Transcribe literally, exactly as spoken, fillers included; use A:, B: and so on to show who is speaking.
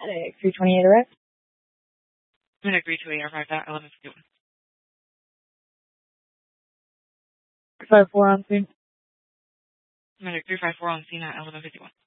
A: Medic three twenty-eight arrived.
B: Medic three twenty-eight arrived at eleven fifty-one.
A: five four on scene.
B: Medic three five four on scene at eleven fifty-one.